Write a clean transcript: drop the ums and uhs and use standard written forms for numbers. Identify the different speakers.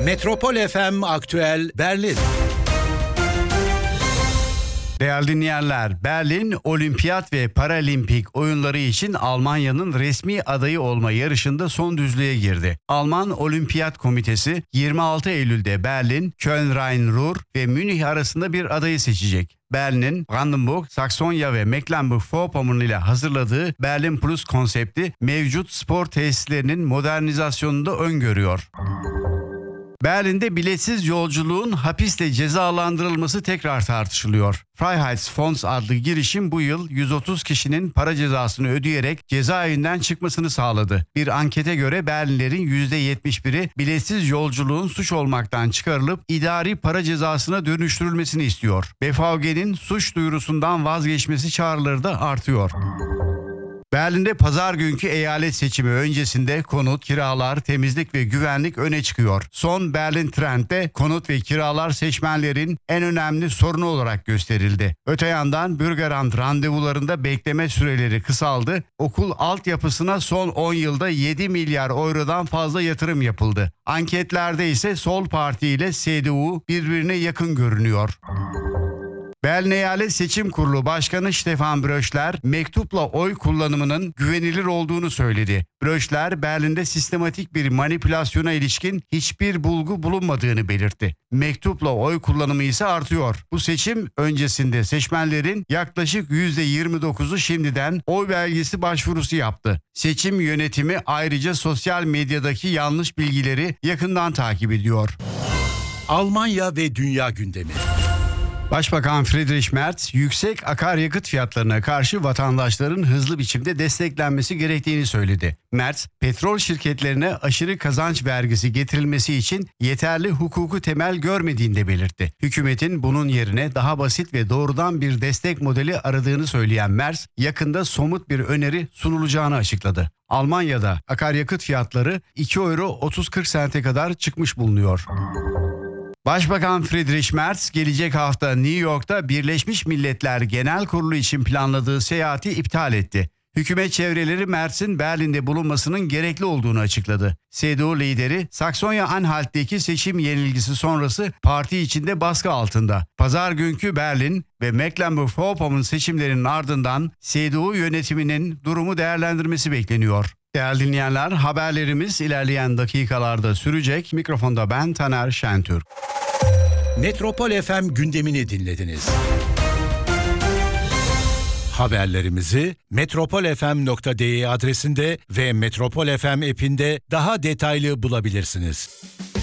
Speaker 1: Metropol FM Aktüel Berlin.
Speaker 2: Değerli dinleyenler, Berlin Olimpiyat ve Paralimpik oyunları için Almanya'nın resmi adayı olma yarışında son düzlüğe girdi. Alman Olimpiyat Komitesi 26 Eylül'de Berlin, Köln-Rhein-Ruhr ve Münih arasında bir adayı seçecek. Berlin'in Brandenburg, Saksonya ve Mecklenburg-Vorpommern ile hazırladığı Berlin Plus konsepti mevcut spor tesislerinin modernizasyonunu da öngörüyor. Berlin'de biletsiz yolculuğun hapisle cezalandırılması tekrar tartışılıyor. Freiheitsfonds adlı girişim bu yıl 130 kişinin para cezasını ödeyerek cezaevinden çıkmasını sağladı. Bir ankete göre Berlinlerin %71'i biletsiz yolculuğun suç olmaktan çıkarılıp idari para cezasına dönüştürülmesini istiyor. BVG'nin suç duyurusundan vazgeçmesi çağrıları da artıyor. Berlin'de pazar günkü eyalet seçimi öncesinde konut, kiralar, temizlik ve güvenlik öne çıkıyor. Son Berlin Trend'de konut ve kiralar seçmenlerin en önemli sorunu olarak gösterildi. Öte yandan Bürgeramt randevularında bekleme süreleri kısaldı. Okul altyapısına son 10 yılda 7 milyar eurodan fazla yatırım yapıldı. Anketlerde ise Sol Parti ile CDU birbirine yakın görünüyor. Berlin Eyalet Seçim Kurulu Başkanı Stefan Bröschler mektupla oy kullanımının güvenilir olduğunu söyledi. Bröschler, Berlin'de sistematik bir manipülasyona ilişkin hiçbir bulgu bulunmadığını belirtti. Mektupla oy kullanımı ise artıyor. Bu seçim öncesinde seçmenlerin yaklaşık %29'u şimdiden oy belgesi başvurusu yaptı. Seçim yönetimi ayrıca sosyal medyadaki yanlış bilgileri yakından takip ediyor.
Speaker 1: Almanya ve dünya gündemi.
Speaker 2: Başbakan Friedrich Merz, yüksek akaryakıt fiyatlarına karşı vatandaşların hızlı biçimde desteklenmesi gerektiğini söyledi. Merz, petrol şirketlerine aşırı kazanç vergisi getirilmesi için yeterli hukuku temel görmediğini de belirtti. Hükümetin bunun yerine daha basit ve doğrudan bir destek modeli aradığını söyleyen Merz, yakında somut bir öneri sunulacağını açıkladı. Almanya'da akaryakıt fiyatları 2 euro 30-40 sente kadar çıkmış bulunuyor. Başbakan Friedrich Merz gelecek hafta New York'ta Birleşmiş Milletler Genel Kurulu için planladığı seyahati iptal etti. Hükümet çevreleri Merz'in Berlin'de bulunmasının gerekli olduğunu açıkladı. CDU lideri Saksonya-Anhalt'teki seçim yenilgisi sonrası parti içinde baskı altında. Pazar günkü Berlin ve Mecklenburg-Vorpommern seçimlerinin ardından CDU yönetiminin durumu değerlendirmesi bekleniyor. Değerli dinleyenler, haberlerimiz ilerleyen dakikalarda sürecek. Mikrofonda ben Taner Şentürk.
Speaker 1: Metropol FM gündemini dinlediniz. Haberlerimizi metropolfm.de adresinde ve Metropol FM app'inde daha detaylı bulabilirsiniz.